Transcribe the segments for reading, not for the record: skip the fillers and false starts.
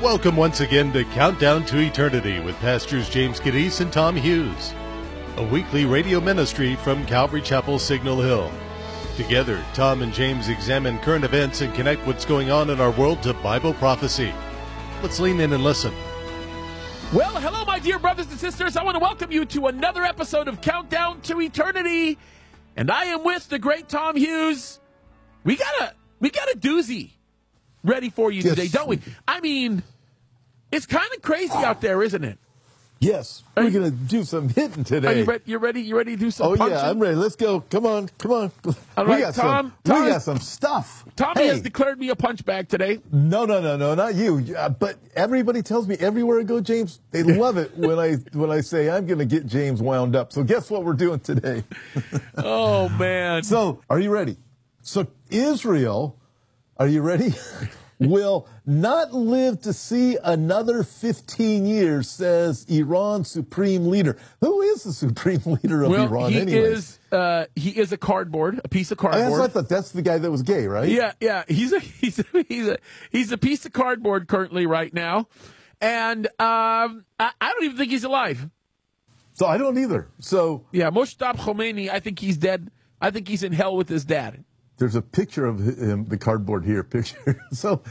Welcome once again to Countdown to Eternity with Pastors James Cadiz and Tom Hughes, a weekly radio ministry from Calvary Chapel, Signal Hill. Together, Tom and James examine current events and connect what's going on in our world to Bible prophecy. Let's lean in and listen. Well, hello, my dear brothers and sisters. I want to welcome you to another episode of Countdown to Eternity, and I am with the great Tom Hughes. We got a doozy ready for you today, don't we? I mean, it's kind of crazy out there, isn't it? Yes, we're going to do some hitting today. Are you ready? You ready? You ready to do some punching? Yeah, I'm ready. Let's go. Come on. All right, we got some stuff. Tommy has declared me a punch bag today. No, not you. But everybody tells me everywhere I go, James, they love it when I say I'm going to get James wound up. So guess what we're doing today? Oh, man. So are you ready? So Israel, are you ready? Will not live to see another 15 years, says Iran's supreme leader. Who is the supreme leader of Iran anyway? He is a piece of cardboard. I thought that's the guy that was gay, right? Yeah. He's a piece of cardboard currently right now, and I don't even think he's alive. So I don't either. So yeah, Moshtaba Khomeini, I think he's dead. I think he's in hell with his dad. There's a picture of him, the cardboard here picture. So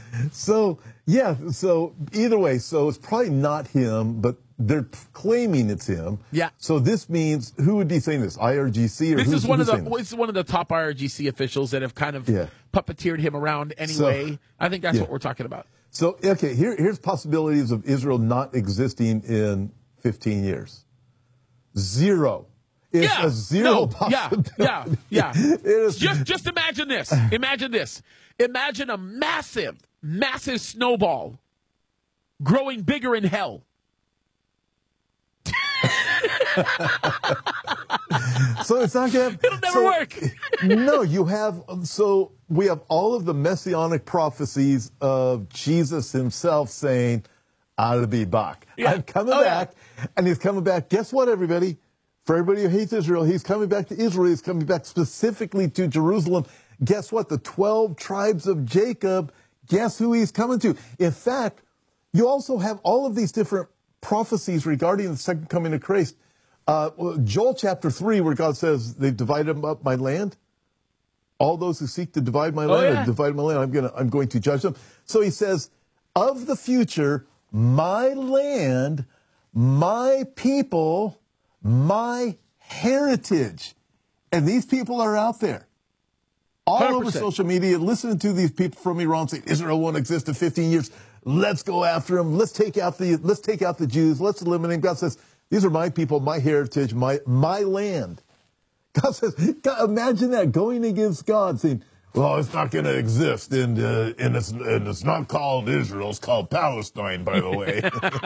either way, so it's probably not him, but they're claiming it's him. Yeah. So this means, who would be saying this? IRGC or this is one of the top IRGC officials that have kind of puppeteered him around anyway. So, I think that's what we're talking about. So okay, here's possibilities of Israel not existing in 15 years. Zero. It's a zero possibility. Yeah. Just imagine this. Imagine a massive snowball growing bigger in hell. So it's not going to... It'll never work. No, we have all of the messianic prophecies of Jesus himself saying, I'll be back. Yeah. I'm coming back. And he's coming back. Guess what, everybody? For everybody who hates Israel, he's coming back to Israel. He's coming back specifically to Jerusalem. Guess what? The 12 tribes of Jacob, guess who he's coming to? In fact, you also have all of these different prophecies regarding the second coming of Christ. Joel chapter 3, where God says, they've divided up my land. All those who seek to divide my land have divided my land. I'm going to judge them. So he says, of the future, my land, my people, my heritage. And these people are out there all 100%. Over social media listening to these people from Iran saying Israel won't exist in 15 years. Let's go after them. Let's take out the Jews. Let's eliminate them. God says, these are my people, my heritage, my land. God says, imagine that, going against God, saying, well, it's not going to exist, and it's not called Israel. It's called Palestine, by the way.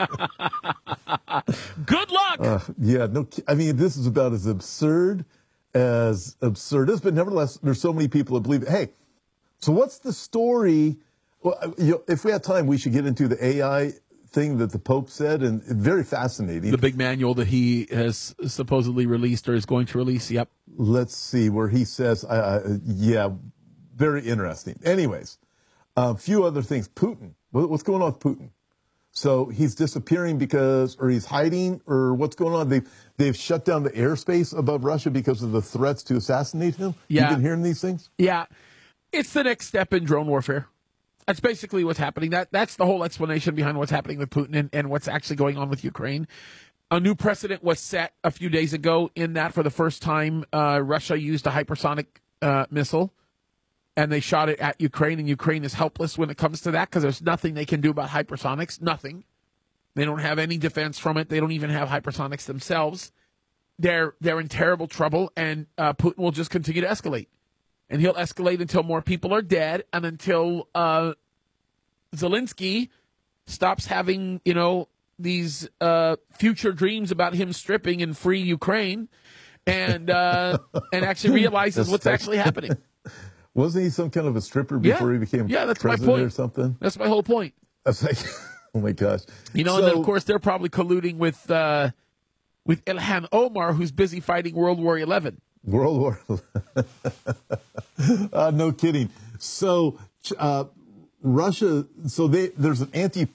Good luck. This is about as absurd as absurdist, but nevertheless, there's so many people that believe it. Hey, so what's the story? Well, if we have time, we should get into the AI thing that the Pope said, and very fascinating. The big manual that he has supposedly released or is going to release. Yep. Let's see where he says, very interesting. Anyways, a few other things. Putin. What's going on with Putin? So he's disappearing or he's hiding, or what's going on? They've shut down the airspace above Russia because of the threats to assassinate him. Yeah. You've been hearing these things? Yeah. It's the next step in drone warfare. That's basically what's happening. That's the whole explanation behind what's happening with Putin and what's actually going on with Ukraine. A new precedent was set a few days ago in that for the first time, Russia used a hypersonic missile. And they shot it at Ukraine, and Ukraine is helpless when it comes to that because there's nothing they can do about hypersonics. Nothing. They don't have any defense from it. They don't even have hypersonics themselves. They're in terrible trouble, and Putin will just continue to escalate. And he'll escalate until more people are dead and until Zelensky stops having, these future dreams about him stripping and free Ukraine and actually realizes what's actually happening. Wasn't he some kind of a stripper before he became that's president my point. Or something? That's my whole point. That's like, oh my gosh. And then of course they're probably colluding with Ilhan Omar, who's busy fighting World War XI. World War. No kidding. So Russia. So there's an